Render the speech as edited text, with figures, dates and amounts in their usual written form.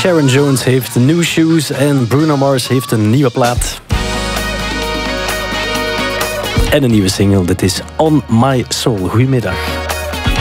Sharon Jones heeft New Shoes en Bruno Mars heeft een nieuwe plaat. En een nieuwe single, dit is On My Soul. Goedemiddag.